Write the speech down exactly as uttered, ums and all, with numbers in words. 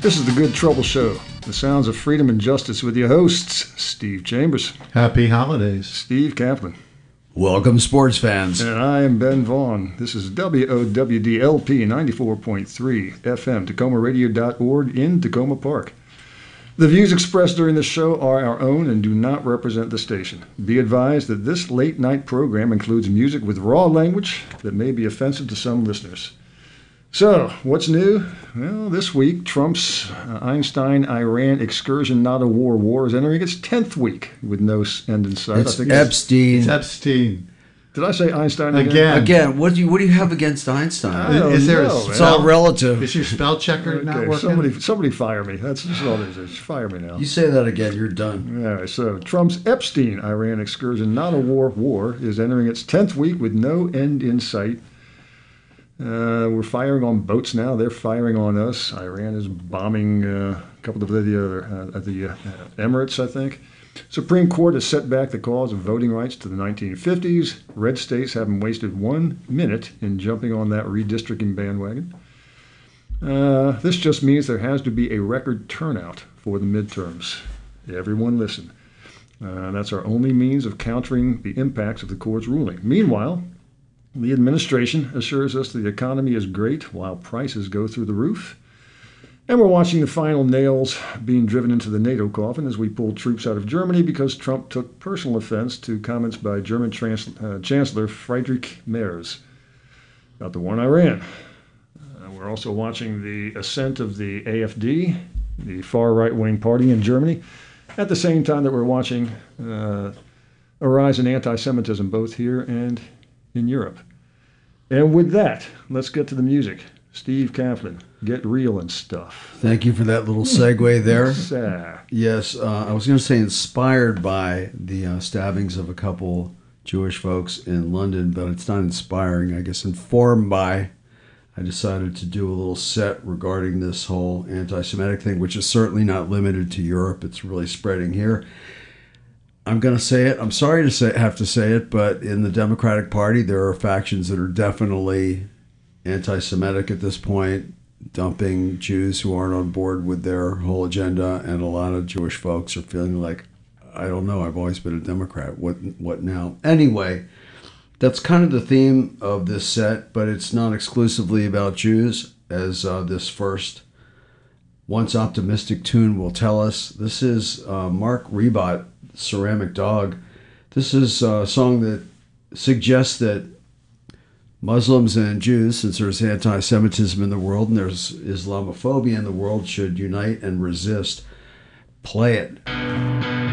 This is the Good Trouble Show, the sounds of freedom and justice with your hosts, Steve Chambers. Happy holidays. Steve Kaplan. Welcome, sports fans. And I am Ben Vaughn. This is W O W D L P ninety-four point three F M, Tacoma Radio dot org in Tacoma Park. The views expressed during this show are our own and do not represent the station. Be advised that this late-night program includes music with raw language that may be offensive to some listeners. So, what's new? Well, this week, Trump's uh, Einstein-Iran excursion, not a war war, is entering its tenth week with no end in sight. It's I think Epstein. It's Epstein. Did I say Einstein again? Again. Again, what do you what do you have against Einstein? I don't Is there a know, spell? It's all relative. Is your spell checker not Okay, working? somebody, somebody fire me. That's just all it is. Fire me now. You say that again, you're done. All right, so Trump's Epstein-Iran excursion, not a war war, is entering its tenth week with no end in sight. Uh, we're firing on boats now. They're firing on us. Iran is bombing uh, a couple of the other, uh, the uh, Emirates, I think. Supreme Court has set back the cause of voting rights to the nineteen fifties. Red states haven't wasted one minute in jumping on that redistricting bandwagon. Uh, this just means there has to be a record turnout for the midterms. Everyone listen. Uh, that's our only means of countering the impacts of the court's ruling. Meanwhile, the administration assures us the economy is great while prices go through the roof. And we're watching the final nails being driven into the NATO coffin as we pull troops out of Germany because Trump took personal offense to comments by German trans- uh, Chancellor Friedrich Merz about the war in Iran. Uh, we're also watching the ascent of the A F D, the far right-wing party in Germany, at the same time that we're watching uh, a rise in anti-Semitism both here and in Europe. And with that, let's get to the music. Steve Kaplan, get real and stuff. Thank you for that little segue there. Sa- Yes, uh, I was going to say inspired by the uh, stabbings of a couple Jewish folks in London, but it's not inspiring. I guess informed by, I decided to do a little set regarding this whole anti-Semitic thing, which is certainly not limited to Europe. It's really spreading here. I'm going to say it. I'm sorry to say, have to say it, but in the Democratic Party, there are factions that are definitely anti-Semitic at this point, dumping Jews who aren't on board with their whole agenda, and a lot of Jewish folks are feeling like, I don't know, I've always been a Democrat. What what now? Anyway, that's kind of the theme of this set, but it's not exclusively about Jews, as uh, this first Once Optimistic tune will tell us. This is uh, Mark Ribot, Ceramic Dog. This is a song that suggests that Muslims and Jews, since there's anti-Semitism in the world and there's Islamophobia in the world, should unite and resist. Play it.